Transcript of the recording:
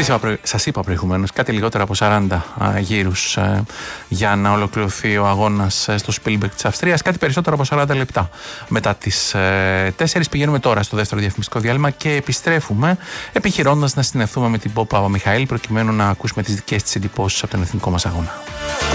Σας είπα προηγουμένως, κάτι λιγότερο από 40 γύρους για να ολοκληρωθεί ο αγώνας στο Spielberg της Αυστρίας. Κάτι περισσότερο από 40 λεπτά μετά τις 4. Πηγαίνουμε τώρα στο δεύτερο διαφημιστικό διάλειμμα και επιστρέφουμε επιχειρώντας να συνεχθούμε με την Πόπα Μιχαήλ προκειμένου να ακούσουμε τις δικές της εντυπώσεις από τον εθνικό μας αγώνα.